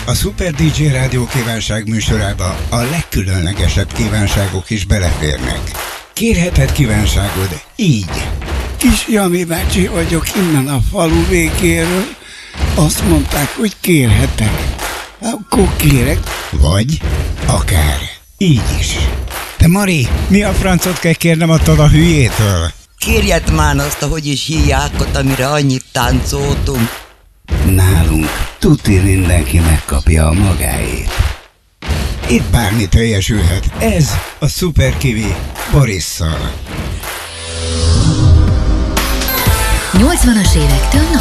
A Super DJ Rádió kívánság műsorába a legkülönlegesebb kívánságok is beleférnek. Kérheted kívánságod így. Kis Jani bácsi vagyok innen a falu végéről. Azt mondták, hogy kérhetek. Akkor kérek. Vagy akár így is. De Mari, mi a francot kell kérnem attól a hülyétől? Kérjed már azt, ahogy is hívják, amire annyit táncoltunk. Nálunk tuti mindenki megkapja a magáét. Itt bármi teljesülhet. Ez a Super Kiwi Borisszal. 80-as évektől